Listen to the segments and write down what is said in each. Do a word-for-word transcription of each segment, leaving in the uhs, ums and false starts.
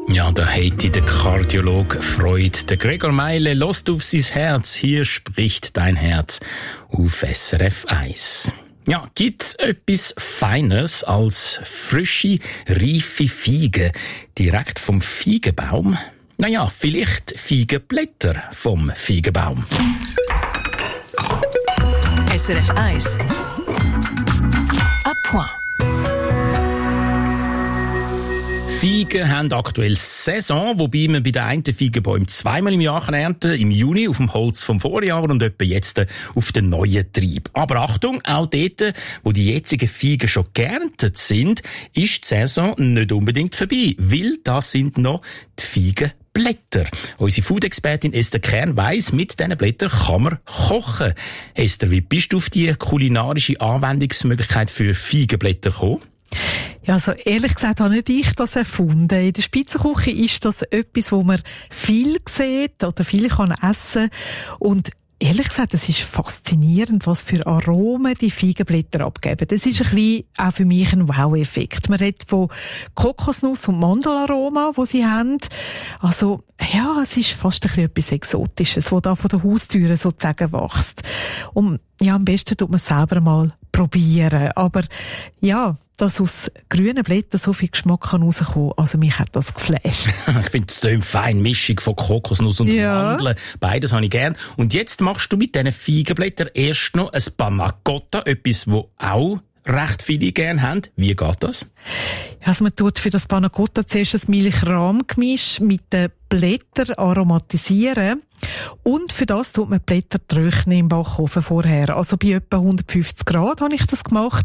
Ja, da hätte der Kardiologe Freude. Der Gregor Meile lässt auf sein Herz. Hier spricht dein Herz auf S R F eins. Ja, gibt's etwas Feines als frische, reife Feigen direkt vom Feigenbaum? Naja, vielleicht Feigenblätter vom Feigenbaum. S R F eins. A point. Feigen haben aktuell Saison, wobei man bei den einen Feigenbäumen zweimal im Jahr ernten kann, im Juni auf dem Holz vom Vorjahr und etwa jetzt auf den neuen Trieb. Aber Achtung, auch dort, wo die jetzigen Feigen schon geerntet sind, ist die Saison nicht unbedingt vorbei, weil da sind noch die Feigenblätter. Unsere Food-Expertin Esther Kern weiss, mit diesen Blättern kann man kochen. Esther, wie bist du auf die kulinarische Anwendungsmöglichkeit für Feigenblätter gekommen? Ja, also ehrlich gesagt habe nicht ich das erfunden. In der Spitzenküche ist das etwas, wo man viel sieht oder viel kann essen. Und ehrlich gesagt, es ist faszinierend, was für Aromen die Feigenblätter abgeben. Das ist ein bisschen auch für mich ein Wow-Effekt. Man redet von Kokosnuss- und Mandelaroma, die sie haben. Also, ja, es ist fast ein bisschen etwas Exotisches, was da von der Haustüre sozusagen wächst. Und ja, am besten tut man es selber mal probieren. Aber ja, dass aus grünen Blättern so viel Geschmack kann rauskommen, also mich hat das geflasht. Ich finde es eine feine Mischung von Kokosnuss und ja. Mandeln. Beides habe ich gern. Und jetzt machst du mit diesen Feigenblättern erst noch ein Panna Cotta, etwas, das auch recht viele gern haben. Wie geht das? Also man tut für das Panna Cotta zuerst ein Milch-Rahm-Gemisch mit den Blättern aromatisieren. Und für das tut man die Blätter trocknen im Backofen vorher. Also bei etwa hundertfünfzig Grad habe ich das gemacht.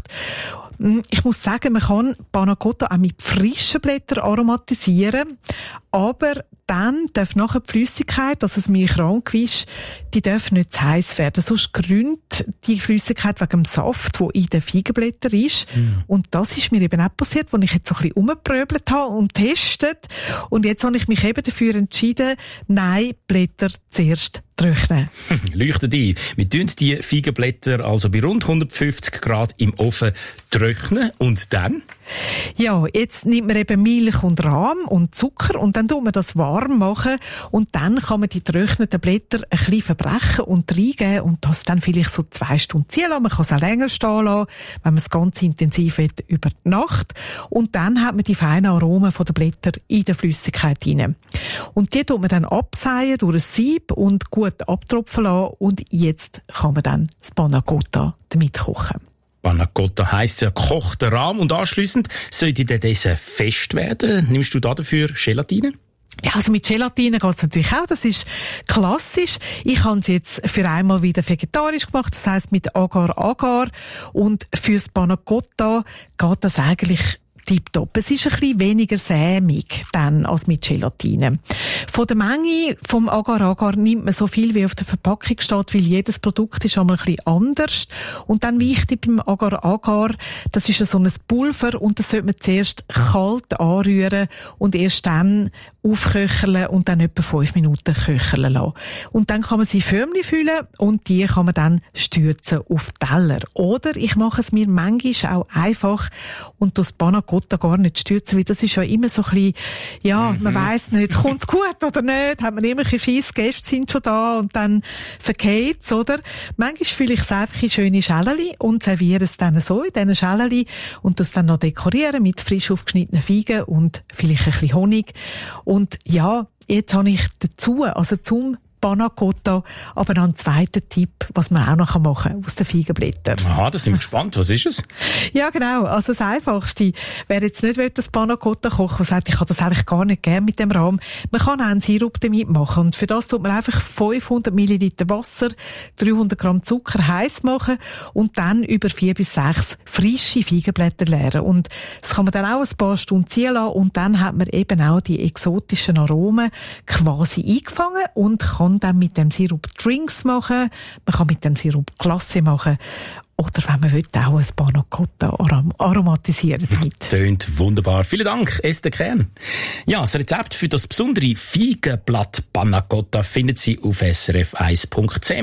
Ich muss sagen, man kann Panna Cotta auch mit frischen Blättern aromatisieren, aber dann darf nachher die Flüssigkeit, also das Milch-Rahm-Gemisch, die darf nicht zu heiß werden. Sonst grünnt die Flüssigkeit wegen dem Saft, der in den Feigenblättern ist. Mm. Und das ist mir eben auch passiert, als ich jetzt so ein bisschen rumgepröbelt habe und testet. Und jetzt habe ich mich eben dafür entschieden, nein, Blätter zuerst trocknen. Leuchtet ein. Wir tun die Feigenblätter also bei rund hundertfünfzig Grad im Ofen trocknen. Und dann? Ja, jetzt nimmt man eben Milch und Rahm und Zucker und dann tut man das warm machen und dann kann man die getrockneten Blätter ein bisschen verbrechen und reingeben und das dann vielleicht so zwei Stunden ziehen lassen. Man kann es auch länger stehen lassen, wenn man es ganz intensiv will, über die Nacht. Und dann hat man die feinen Aromen von den Blättern in der Flüssigkeit rein. Und die tut man dann abseihen durch ein Sieb und gut abtropfen lassen und jetzt kann man dann das Panna Cotta damit kochen. Panna Cotta heisst ja gekochter Rahm und anschliessend sollte der Dessert fest werden. Nimmst du da dafür Gelatine? Ja, also mit Gelatine geht's natürlich auch. Das ist klassisch. Ich habe es jetzt für einmal wieder vegetarisch gemacht. Das heisst mit Agar-Agar. Und fürs Panna Cotta geht das eigentlich tipptopp. Es ist ein bisschen weniger sämig dann als mit Gelatine. Von der Menge vom Agar-Agar nimmt man so viel, wie auf der Verpackung steht, weil jedes Produkt ist einmal ein bisschen anders. Und dann wichtig beim Agar-Agar, das ist ja so ein Pulver und das sollte man zuerst kalt anrühren und erst dann aufköcheln und dann etwa fünf Minuten köcheln lassen. Und dann kann man sie Förmchen füllen und die kann man dann stürzen auf Teller. Oder ich mache es mir manchmal auch einfach und das Panna Cotta gar nicht stürzen, weil das ist ja immer so ein bisschen, ja, mhm. man weiss nicht, kommt's gut oder nicht, hat man immer ein bisschen Schiss, Gäste sind schon da und dann vergeht's, oder? Manchmal fülle ich es einfach in schöne Schälchen und serviere es dann so in diesen Schälchen und das dann noch dekorieren mit frisch aufgeschnittenen Feigen und vielleicht ein bisschen Honig. Und ja, jetzt habe ich dazu, also zum Panna Cotta, aber noch einen zweiten Tipp, was man auch noch machen kann aus den Feigenblättern. Aha, da sind wir gespannt. Was ist es? Ja, genau. Also das Einfachste, wer jetzt nicht will, das Panna Cotta kochen, der sagt, ich habe das eigentlich gar nicht gern mit dem Rahm, man kann auch einen Sirup damit machen. Und für das tut man einfach fünfhundert Milliliter Wasser, dreihundert Gramm Zucker heiß machen und dann über vier bis sechs frische Feigenblätter leeren. Und das kann man dann auch ein paar Stunden ziehen lassen und dann hat man eben auch die exotischen Aromen quasi eingefangen und kann dann mit dem Sirup Drinks machen, man kann mit dem Sirup Glasse machen oder wenn man will, auch ein Panna Cotta arom- aromatisieren damit. Tönt wunderbar. Vielen Dank, Esther Kern. Ja, das Rezept für das besondere Feigenblatt Panna Cotta finden Sie auf s r f eins punkt c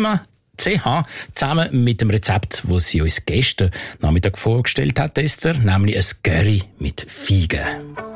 h zusammen mit dem Rezept, das sie uns gestern Nachmittag vorgestellt hat, Esther, nämlich ein Curry mit Feigen.